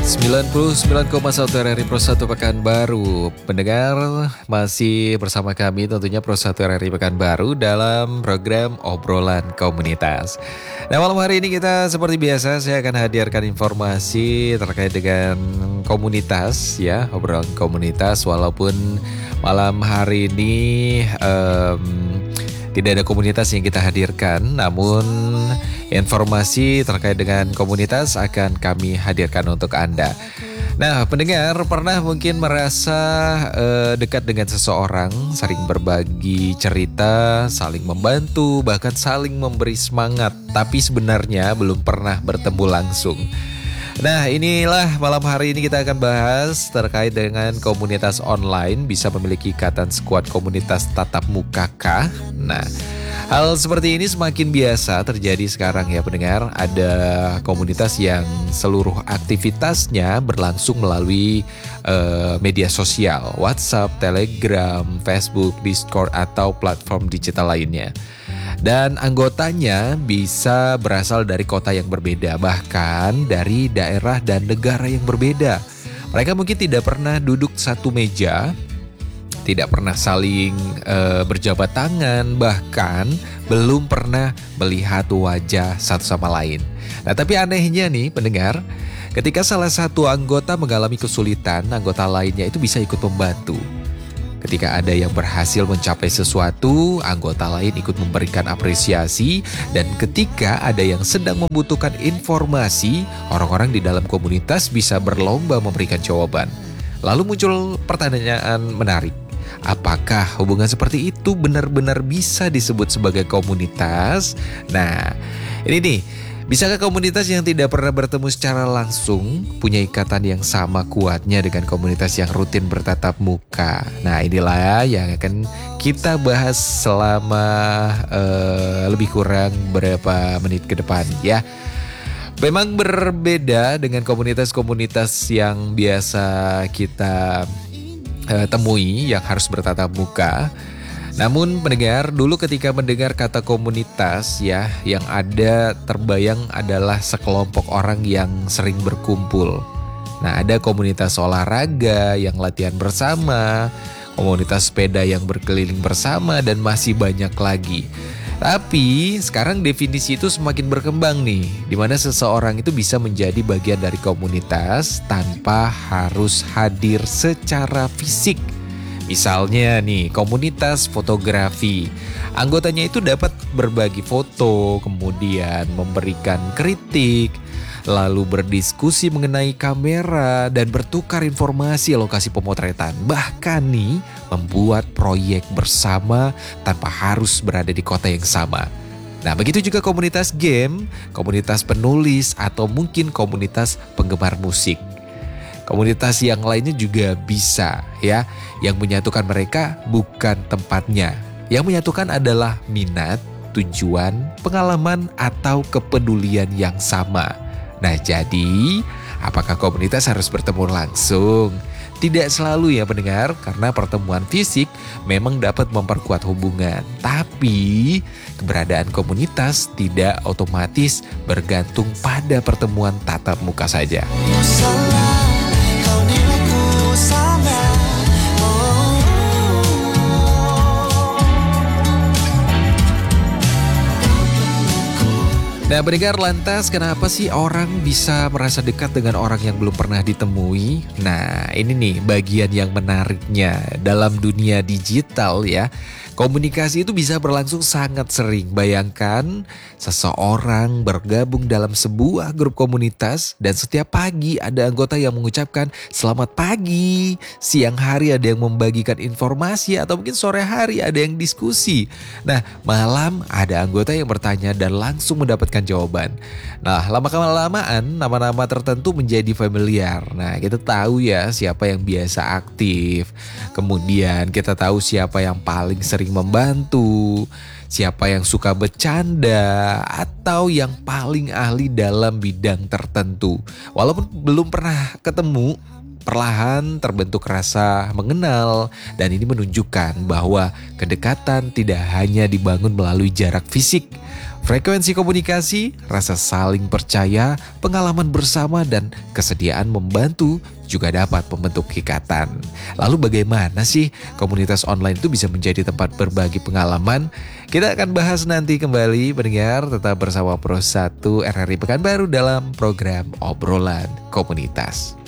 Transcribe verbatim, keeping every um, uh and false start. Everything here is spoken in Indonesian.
sembilan puluh sembilan koma satu R R I Pro satu Pekanbaru. Pendengar masih bersama kami tentunya Pro satu R R I Pekanbaru dalam program Obrolan Komunitas. Nah, malam hari ini kita seperti biasa saya akan hadirkan informasi terkait dengan komunitas ya, obrolan komunitas walaupun malam hari ini um, tidak ada komunitas yang kita hadirkan, namun informasi terkait dengan komunitas akan kami hadirkan untuk Anda. Nah, pendengar pernah mungkin merasa uh, dekat dengan seseorang, sering berbagi cerita, saling membantu, bahkan saling memberi semangat, tapi sebenarnya belum pernah bertemu langsung. Nah, inilah malam hari ini kita akan bahas terkait dengan komunitas online bisa memiliki ikatan sekuat komunitas tatap muka kah? Nah, hal seperti ini semakin biasa terjadi sekarang ya pendengar. Ada komunitas yang seluruh aktivitasnya berlangsung melalui uh, media sosial, WhatsApp, Telegram, Facebook, Discord, atau platform digital lainnya. Dan anggotanya bisa berasal dari kota yang berbeda, bahkan dari daerah dan negara yang berbeda. Mereka mungkin tidak pernah duduk satu meja, tidak pernah saling e, berjabat tangan, bahkan belum pernah melihat wajah satu sama lain. Nah, tapi anehnya nih pendengar, ketika salah satu anggota mengalami kesulitan, anggota lainnya itu bisa ikut membantu. Ketika ada yang berhasil mencapai sesuatu, anggota lain ikut memberikan apresiasi. Dan ketika ada yang sedang membutuhkan informasi, orang-orang di dalam komunitas bisa berlomba memberikan jawaban. Lalu muncul pertanyaan menarik. Apakah hubungan seperti itu benar-benar bisa disebut sebagai komunitas? Nah, ini nih. Bisakah komunitas yang tidak pernah bertemu secara langsung punya ikatan yang sama kuatnya dengan komunitas yang rutin bertatap muka? Nah, inilah yang akan kita bahas selama uh, lebih kurang beberapa menit ke depan ya. Memang berbeda dengan komunitas-komunitas yang biasa kita uh, temui yang harus bertatap muka. Namun pendengar, dulu ketika mendengar kata komunitas ya, yang ada terbayang adalah sekelompok orang yang sering berkumpul. Nah, ada komunitas olahraga yang latihan bersama, komunitas sepeda yang berkeliling bersama, dan masih banyak lagi. Tapi sekarang definisi itu semakin berkembang nih, di mana seseorang itu bisa menjadi bagian dari komunitas tanpa harus hadir secara fisik. Misalnya nih, komunitas fotografi. Anggotanya itu dapat berbagi foto, kemudian memberikan kritik, lalu berdiskusi mengenai kamera, dan bertukar informasi lokasi pemotretan. Bahkan nih, membuat proyek bersama tanpa harus berada di kota yang sama. Nah, begitu juga komunitas game, komunitas penulis, atau mungkin komunitas penggemar musik. Komunitas yang lainnya juga bisa ya. Yang menyatukan mereka bukan tempatnya. Yang menyatukan adalah minat, tujuan, pengalaman, atau kepedulian yang sama. Nah, jadi apakah komunitas harus bertemu langsung? Tidak selalu ya pendengar, karena pertemuan fisik memang dapat memperkuat hubungan. Tapi keberadaan komunitas tidak otomatis bergantung pada pertemuan tatap muka saja. Nah, pendengar, lantas kenapa sih orang bisa merasa dekat dengan orang yang belum pernah ditemui? Nah, ini nih bagian yang menariknya. Dalam dunia digital ya, komunikasi itu bisa berlangsung sangat sering. Bayangkan seseorang bergabung dalam sebuah grup komunitas dan setiap pagi ada anggota yang mengucapkan selamat pagi, siang hari ada yang membagikan informasi, atau mungkin sore hari ada yang diskusi. Nah, malam ada anggota yang bertanya dan langsung mendapatkan jawaban. Nah, lama-kelamaan nama-nama tertentu menjadi familiar. Nah, kita tahu ya siapa yang biasa aktif. Kemudian kita tahu siapa yang paling sering membantu, siapa yang suka bercanda, atau yang paling ahli dalam bidang tertentu. Walaupun belum pernah ketemu, perlahan terbentuk rasa mengenal, dan ini menunjukkan bahwa kedekatan tidak hanya dibangun melalui jarak fisik. Frekuensi komunikasi, rasa saling percaya, pengalaman bersama, dan kesediaan membantu juga dapat membentuk ikatan. Lalu bagaimana sih komunitas online itu bisa menjadi tempat berbagi pengalaman? Kita akan bahas nanti kembali pendengar, tetap bersama Pro satu R R I Pekanbaru dalam program Obrolan Komunitas.